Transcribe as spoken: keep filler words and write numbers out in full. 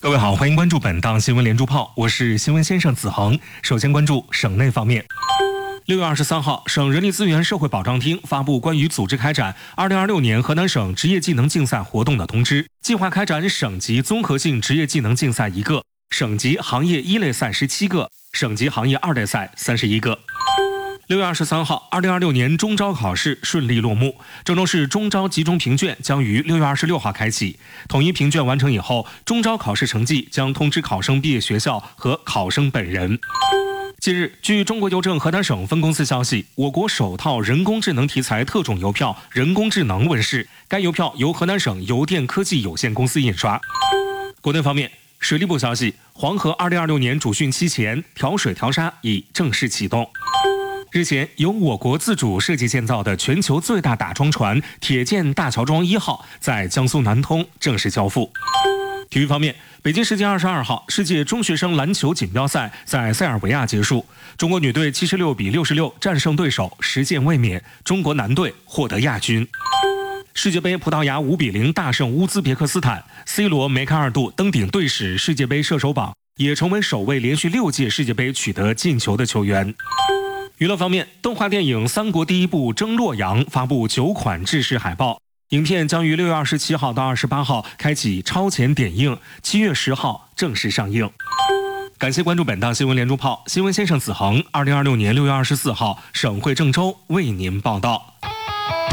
各位好，欢迎关注本档新闻连珠炮，我是新闻先生子恒。首先关注省内方面。六月二十三号，省人力资源社会保障厅发布关于组织开展二零二六年河南省职业技能竞赛活动的通知，计划开展省级综合性职业技能竞赛一个，省级行业一类赛十七个，省级行业二类赛三十一个。六月二十三号，二零二六年中招考试顺利落幕。郑州市中招集中评卷将于六月二十六号开启。统一评卷完成以后，中招考试成绩将通知考生毕业学校和考生本人。近日，据中国邮政河南省分公司消息，我国首套人工智能题材特种邮票“人工智能”问世。该邮票由河南省邮电科技有限公司印刷。国内方面，水利部消息，黄河二零二六年主汛期前调水调沙已正式启动。日前，由我国自主设计建造的全球最大打桩船“铁建大桥桩一号”在江苏南通正式交付。体育方面，北京时间二十二号，世界中学生篮球锦标赛在塞尔维亚结束，中国女队七十六比六十六战胜对手，十剑卫冕，中国男队获得亚军。世界杯，葡萄牙五比零大胜乌兹别克斯坦 ，C 罗梅开二度登顶队史世界杯射手榜，也成为首位连续六届世界杯取得进球的球员。娱乐方面，动画电影《三国》第一部征洛阳发布九款制式海报，影片将于六月二十七号到二十八号开启超前点映，七月十号正式上映。感谢关注本档新闻连珠炮，新闻先生子恒，二零二六年六月二十四号，省会郑州为您报道。